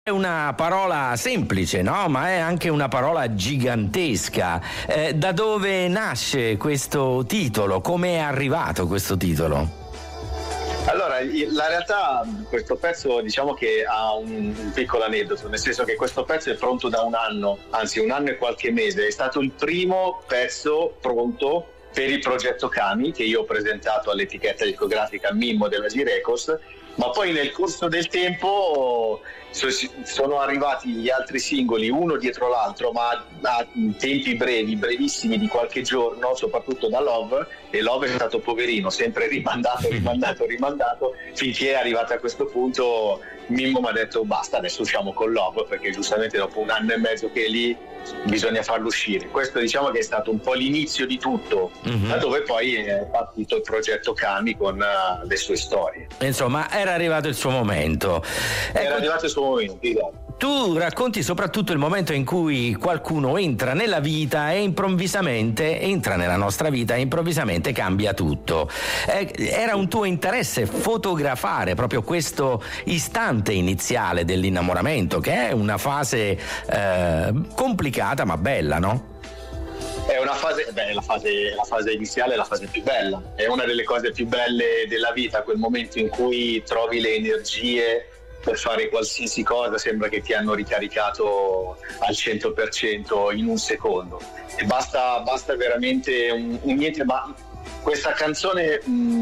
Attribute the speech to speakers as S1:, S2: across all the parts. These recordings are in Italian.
S1: È una parola semplice, no? Ma è anche una parola gigantesca. Da dove nasce questo titolo? Come è arrivato questo titolo?
S2: Allora, la realtà questo pezzo diciamo che ha un piccolo aneddoto, nel senso che questo pezzo è pronto da un anno, anzi un anno e qualche mese. È stato il primo pezzo pronto per il progetto Kami che io ho presentato all'etichetta discografica Mimmo della G-Records, ma poi nel corso del tempo sono arrivati gli altri singoli uno dietro l'altro, ma a tempi brevi, brevissimi, di qualche giorno, soprattutto da Love, e Love è stato poverino, sempre rimandato, finché è arrivato a questo punto. Mimmo mi ha detto basta, adesso usciamo con Love, perché giustamente dopo un anno e mezzo che è lì bisogna farlo uscire. Questo diciamo che è stato un po' l'inizio di tutto, da dove poi è partito il progetto Kami con le sue storie.
S1: Insomma, era arrivato il suo momento.
S2: Era arrivato il suo momento, esatto.
S1: Tu racconti soprattutto il momento in cui qualcuno entra nella vita e improvvisamente entra nella nostra vita e improvvisamente cambia tutto. Era un tuo interesse fotografare proprio questo istante iniziale dell'innamoramento, che è una fase complicata ma bella, no?
S2: È una fase, la fase iniziale è la fase più bella, è una delle cose più belle della vita, quel momento in cui trovi le energie per fare qualsiasi cosa, sembra che ti hanno ricaricato al 100% in un secondo, e basta veramente un niente. Ma questa canzone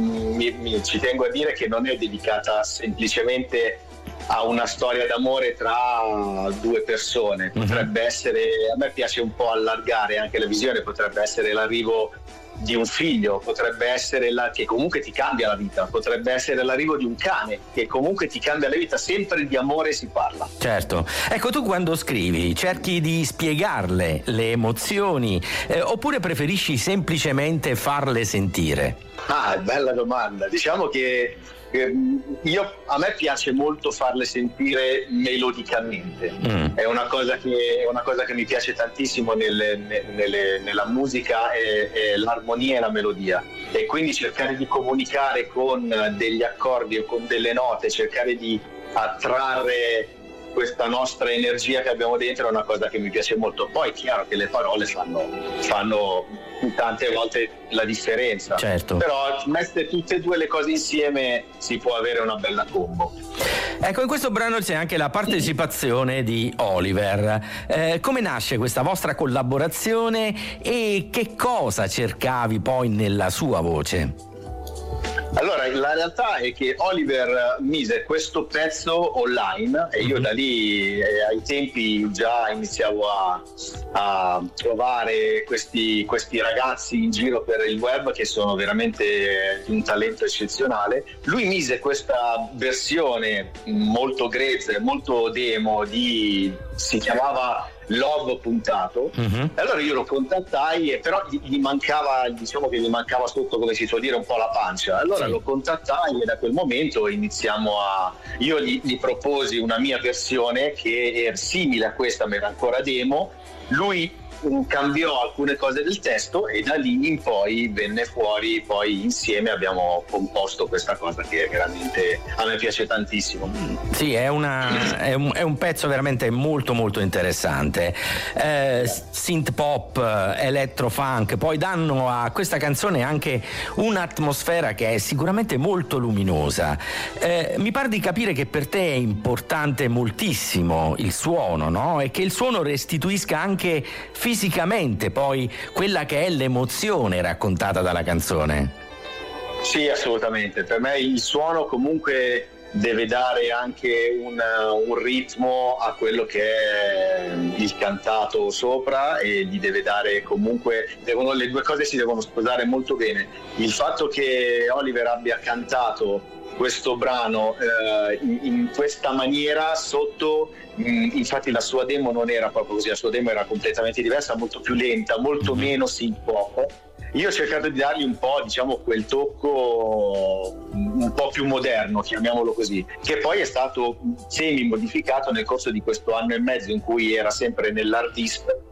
S2: ci tengo a dire che non è dedicata semplicemente a una storia d'amore tra due persone, potrebbe essere, a me piace un po' allargare anche la visione, potrebbe essere l'arrivo di un figlio, potrebbe essere che comunque ti cambia la vita, potrebbe essere l'arrivo di un cane che comunque ti cambia la vita, sempre di amore si parla.
S1: Certo, ecco, tu quando scrivi cerchi di spiegarle le emozioni oppure preferisci semplicemente farle sentire?
S2: Bella domanda. Diciamo che a me piace molto farle sentire melodicamente. È una cosa che mi piace tantissimo nella musica, è l'armonia e la melodia, e quindi cercare di comunicare con degli accordi o con delle note, cercare di attrarre questa nostra energia che abbiamo dentro è una cosa che mi piace molto. Poi è chiaro che le parole fanno tante volte la differenza,
S1: certo.
S2: Però messe tutte e due le cose insieme si può avere una bella combo.
S1: Ecco, in questo brano c'è anche la partecipazione di Oliver. Come nasce questa vostra collaborazione e che cosa cercavi poi nella sua voce?
S2: Allora, la realtà è che Oliver mise questo pezzo online e io da lì ai tempi già iniziavo a trovare questi ragazzi in giro per il web che sono veramente di un talento eccezionale. Lui mise questa versione molto grezza e molto demo si chiamava Love puntato, e allora io lo contattai, però gli mancava sotto, come si suol dire, un po' la pancia. Allora lo contattai e da quel momento io gli proposi una mia versione che era simile a questa, ma era ancora demo. Lui cambiò alcune cose del testo e da lì in poi venne fuori, poi insieme abbiamo composto questa cosa che veramente a me piace tantissimo.
S1: Sì, è un pezzo veramente molto molto interessante. Synth pop, electrofunk, poi danno a questa canzone anche un'atmosfera che è sicuramente molto luminosa. Mi pare di capire che per te è importante moltissimo il suono, no? E che il suono restituisca anche fisicamente poi quella che è l'emozione raccontata dalla canzone.
S2: Sì, assolutamente. Per me il suono comunque deve dare anche un ritmo a quello che è il cantato sopra, e gli deve dare comunque, le due cose si devono sposare molto bene. Il fatto che Oliver abbia cantato questo brano in questa maniera sotto, infatti la sua demo non era proprio così, la sua demo era completamente diversa, molto più lenta, molto meno synth pop. Io ho cercato di dargli un po', diciamo, quel tocco un po' più moderno, chiamiamolo così, che poi è stato semi modificato nel corso di questo anno e mezzo in cui era sempre nell'hard disk,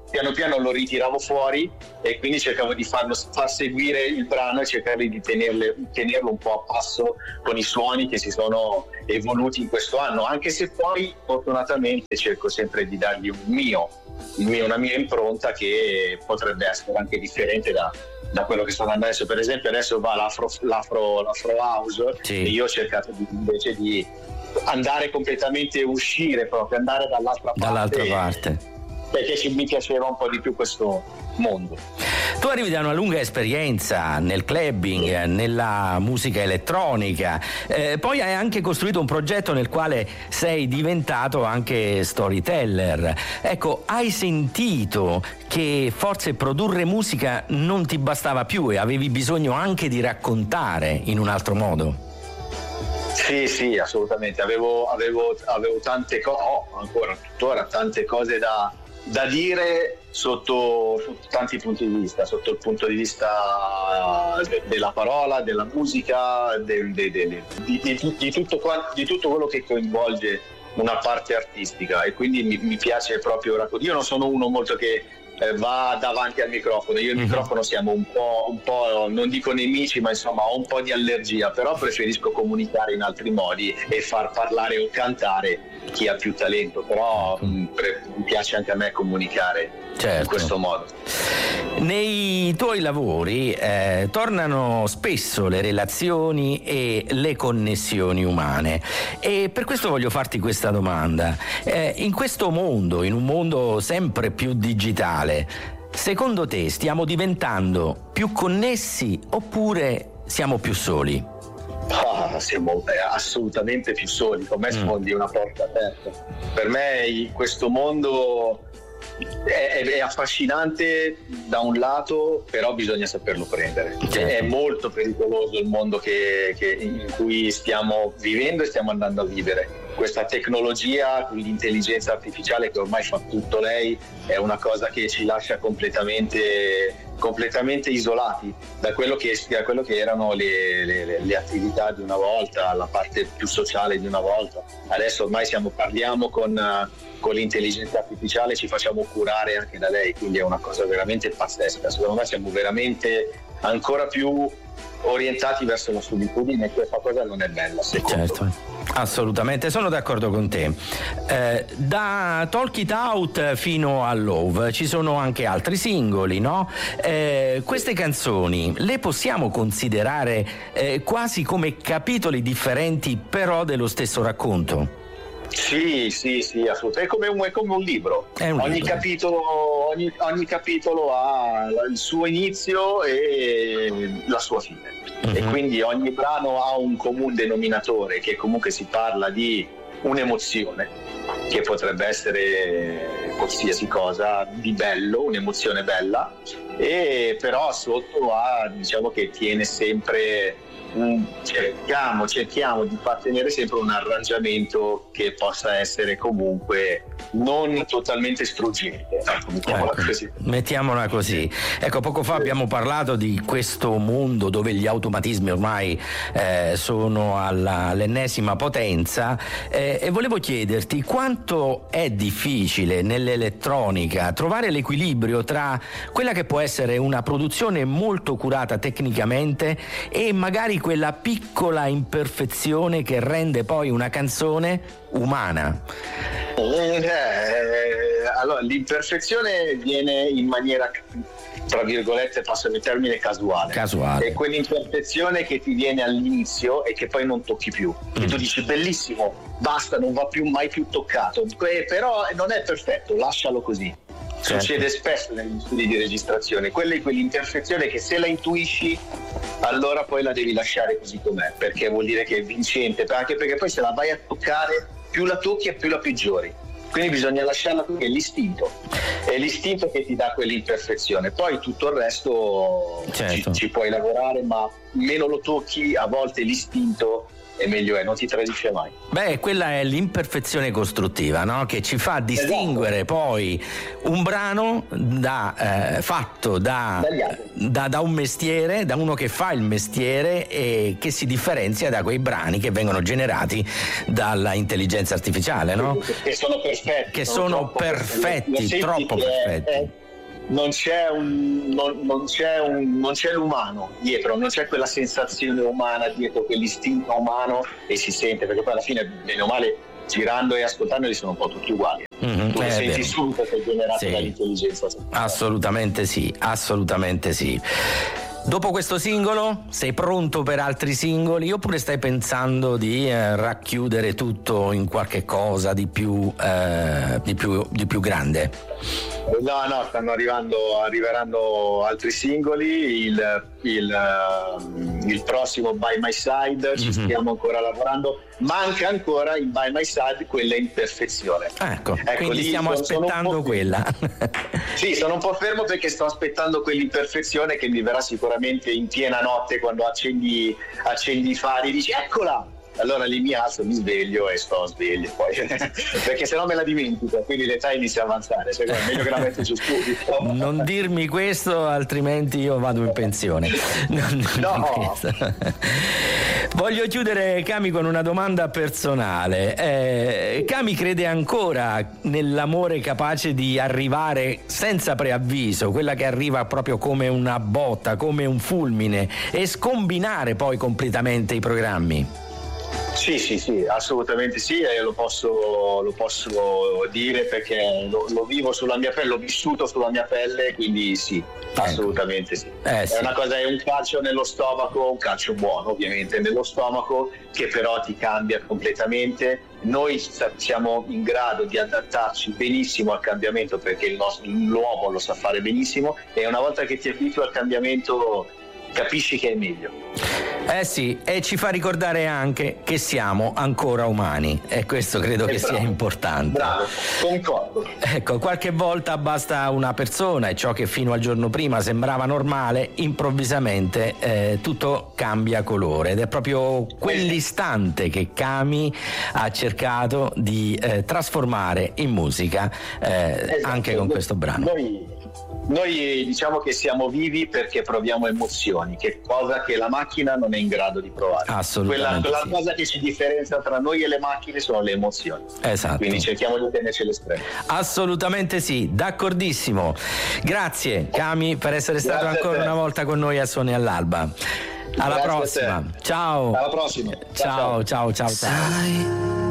S2: piano piano lo ritiravo fuori e quindi cercavo di far seguire il brano e cercare di tenerlo un po' a passo con i suoni che si sono evoluti in questo anno, anche se poi fortunatamente cerco sempre di dargli una mia impronta che potrebbe essere anche differente da quello che sto andando adesso. Per esempio adesso va l'afro house, sì. E io ho cercato invece di andare completamente, uscire proprio, andare dall'altra parte. Perché mi piaceva un po' di più questo mondo.
S1: Tu arrivi da una lunga esperienza nel clubbing, nella musica elettronica, poi hai anche costruito un progetto nel quale sei diventato anche storyteller. Ecco, hai sentito che forse produrre musica non ti bastava più e avevi bisogno anche di raccontare in un altro modo?
S2: Sì, assolutamente. Avevo tante cose, ancora tuttora tante cose da dire sotto tanti punti di vista, sotto il punto di vista della parola, della musica, di tutto quello che coinvolge una parte artistica, e quindi mi piace proprio raccontare. Io non sono uno molto che va davanti al microfono, io e il microfono siamo un po', non dico nemici, ma insomma ho un po' di allergia, però preferisco comunicare in altri modi e far parlare o cantare chi ha più talento, però mi piace anche a me comunicare, certo, in questo modo.
S1: Nei tuoi lavori tornano spesso le relazioni e le connessioni umane, e per questo voglio farti questa domanda. In questo mondo, in un mondo sempre più digitale, secondo te stiamo diventando più connessi oppure siamo più soli?
S2: Siamo assolutamente più soli. Con me sfondi una porta aperta. Per me questo mondo è affascinante da un lato, però bisogna saperlo prendere. Certo. È molto pericoloso il mondo in cui stiamo vivendo e stiamo andando a vivere. Questa tecnologia, l'intelligenza artificiale che ormai fa tutto lei, è una cosa che ci lascia completamente isolati da quello che erano le attività di una volta, la parte più sociale di una volta. Adesso ormai parliamo con l'intelligenza artificiale, ci facciamo curare anche da lei, quindi è una cosa veramente pazzesca. Secondo me siamo veramente ancora più orientati verso la solitudine, e questa cosa non è bella,
S1: certo, assolutamente, sono d'accordo con te. Da Talk It Out fino a Love ci sono anche altri singoli, no? Queste canzoni le possiamo considerare quasi come capitoli differenti però dello stesso racconto?
S2: Sì, assolutamente. È come un libro. Ogni capitolo ha il suo inizio e la sua fine. E quindi ogni brano ha un comune denominatore, che comunque si parla di un'emozione, che potrebbe essere qualsiasi cosa di bello, un'emozione bella, e però sotto diciamo che tiene sempre cerchiamo di far tenere sempre un arrangiamento che possa essere comunque non totalmente struggente,
S1: mettiamola così. Ecco, poco fa abbiamo parlato di questo mondo dove gli automatismi ormai sono all'ennesima potenza, e volevo chiederti quanto è difficile nell'elettronica trovare l'equilibrio tra quella che può essere una produzione molto curata tecnicamente e magari quella piccola imperfezione che rende poi una canzone umana.
S2: Allora, l'imperfezione viene in maniera, tra virgolette, passami il termine, casuale. È quell'imperfezione che ti viene all'inizio e che poi non tocchi più, e tu dici bellissimo, basta, non va mai più toccato, però non è perfetto, lascialo così. Succede spesso negli studi di registrazione, quell'imperfezione che se la intuisci, allora poi la devi lasciare così com'è, perché vuol dire che è vincente, anche perché poi se la vai a toccare, più la tocchi e più la peggiori. Quindi bisogna lasciarla, perché è l'istinto che ti dà quell'imperfezione. Poi tutto il resto, certo, ci puoi lavorare, ma meno lo tocchi, a volte l'istinto e meglio è, non ti tradisce mai.
S1: Beh, quella è l'imperfezione costruttiva, no? Che ci fa distinguere poi un brano fatto da un mestiere, da uno che fa il mestiere e che si differenzia da quei brani che vengono generati dalla intelligenza artificiale, no?
S2: Che sono perfetti.
S1: Che sono perfetti, troppo perfetti.
S2: Non c'è l'umano dietro, non c'è quella sensazione umana dietro, quell'istinto umano, e si sente, perché poi alla fine, bene o male, girando e ascoltandoli sono un po' tutti uguali. Tu lo senti subito che è generato dall'intelligenza.
S1: Assolutamente sì. Dopo questo singolo, sei pronto per altri singoli oppure stai pensando di racchiudere tutto in qualche cosa di più grande?
S2: No, arriveranno altri singoli, il prossimo By My Side, ci stiamo ancora lavorando, manca ancora in By My Side quella imperfezione.
S1: Ecco, quindi stiamo aspettando quella.
S2: Sì, sono un po' fermo perché sto aspettando quell'imperfezione che mi verrà sicuramente in piena notte, quando accendi i fari e dici eccola! Allora lì mi alzo, mi sveglio e sto sveglio poi perché sennò me la dimentico, quindi l'età inizia a avanzare, cioè, è meglio che la metti su studio.
S1: Non dirmi questo, altrimenti io vado in pensione. No. Voglio chiudere, Cami, con una domanda personale. Cami crede ancora nell'amore capace di arrivare senza preavviso, quella che arriva proprio come una botta, come un fulmine, e scombinare poi completamente i programmi?
S2: Sì, assolutamente sì, e lo posso dire perché lo vivo sulla mia pelle, l'ho vissuto sulla mia pelle, quindi sì, assolutamente sì. È una cosa, è un calcio nello stomaco, un calcio buono ovviamente nello stomaco, che però ti cambia completamente. Noi siamo in grado di adattarci benissimo al cambiamento perché l'uomo lo sa fare benissimo, e una volta che ti abitui al cambiamento capisci che è meglio.
S1: Sì, e ci fa ricordare anche che siamo ancora umani, e questo credo che sia importante.
S2: Bravo, concordo.
S1: Ecco, qualche volta basta una persona e ciò che fino al giorno prima sembrava normale, improvvisamente tutto cambia colore, ed è proprio quell'istante che Cami ha cercato di trasformare in musica, anche con questo brano.
S2: Noi diciamo che siamo vivi perché proviamo emozioni, che cosa che la macchina non è in grado di provare.
S1: Assolutamente.
S2: Quella cosa che ci differenzia tra noi e le macchine sono le emozioni.
S1: Esatto.
S2: Quindi cerchiamo di tenercele estreme.
S1: Assolutamente sì, d'accordissimo. Grazie Cami per essere stato ancora una volta con noi a Suoni all'Alba. Alla prossima. Ciao.
S2: Alla prossima.
S1: Ciao.
S2: Sai,